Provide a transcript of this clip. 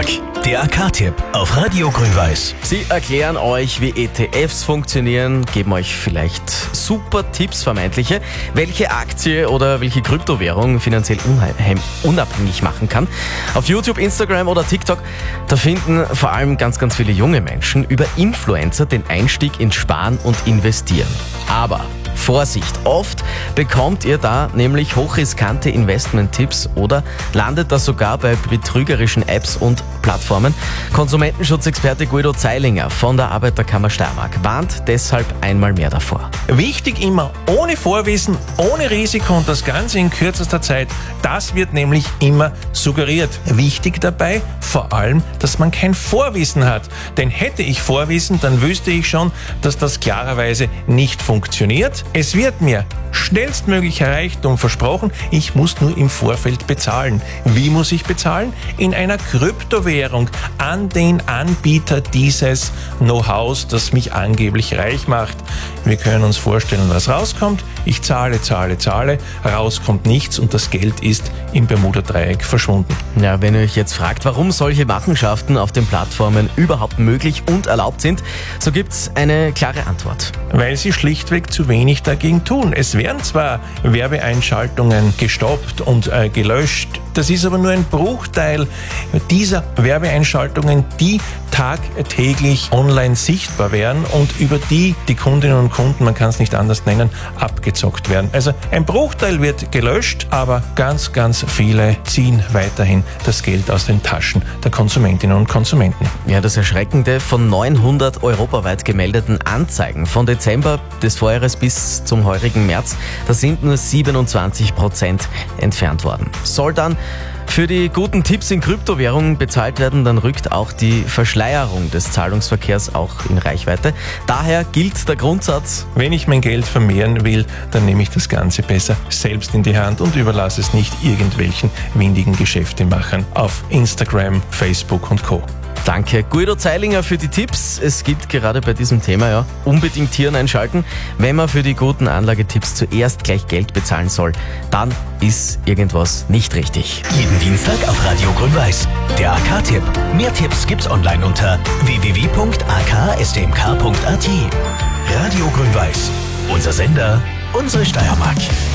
Steiermark. Der AK-Tipp auf Radio Grün-Weiß. Sie erklären euch, wie ETFs funktionieren, geben euch vielleicht super Tipps, vermeintliche, welche Aktie oder welche Kryptowährung finanziell unabhängig machen kann. Auf YouTube, Instagram oder TikTok, da finden vor allem ganz viele junge Menschen über Influencer den Einstieg ins Sparen und Investieren. Aber Vorsicht, oft bekommt ihr da nämlich hochriskante Investment-Tipps oder landet das sogar bei betrügerischen Apps und Plattformen. Konsumentenschutzexperte Guido Zeilinger von der Arbeiterkammer Steiermark warnt deshalb einmal mehr davor. Wichtig immer ohne Vorwissen, ohne Risiko und das Ganze in kürzester Zeit. Das wird nämlich immer suggeriert. Wichtig dabei vor allem, dass man kein Vorwissen hat. Denn hätte ich Vorwissen, dann wüsste ich schon, dass das klarerweise nicht funktioniert. Es wird mir schnellstmöglicher Reichtum versprochen, ich muss nur im Vorfeld bezahlen. Wie muss ich bezahlen? In einer Kryptowährung an den Anbieter dieses Know-hows, das mich angeblich reich macht. Wir können uns vorstellen, was rauskommt. Ich zahle, rauskommt nichts und das Geld ist im Bermuda-Dreieck verschwunden. Ja, wenn ihr euch jetzt fragt, warum solche Machenschaften auf den Plattformen überhaupt möglich und erlaubt sind, so gibt's eine klare Antwort. Weil sie schlichtweg zu wenig dagegen tun. Es werden zwar Werbeeinschaltungen gestoppt und gelöscht, das ist aber nur ein Bruchteil dieser Werbeeinschaltungen, die tagtäglich online sichtbar werden und über die Kundinnen und Kunden, man kann es nicht anders nennen, abgezockt werden. Also ein Bruchteil wird gelöscht, aber ganz viele ziehen weiterhin das Geld aus den Taschen der Konsumentinnen und Konsumenten. Ja, das Erschreckende, von 900 europaweit gemeldeten Anzeigen von Dezember des Vorjahres bis zum heurigen März, da sind nur 27% entfernt worden. Soll dann für die guten Tipps in Kryptowährungen bezahlt werden, dann rückt auch die Verschleierung des Zahlungsverkehrs auch in Reichweite. Daher gilt der Grundsatz: Wenn ich mein Geld vermehren will, dann nehme ich das Ganze besser selbst in die Hand und überlasse es nicht irgendwelchen windigen Geschäftemachern auf Instagram, Facebook und Co. Danke Guido Zeilinger für die Tipps. Es gibt gerade bei diesem Thema unbedingt Hirn einschalten. Wenn man für die guten Anlagetipps zuerst gleich Geld bezahlen soll, dann ist irgendwas nicht richtig. Jeden Dienstag auf Radio Grün-Weiß. Der AK-Tipp. Mehr Tipps gibt's online unter www.akstmk.at. Radio Grün-Weiß. Unser Sender, unsere Steiermark.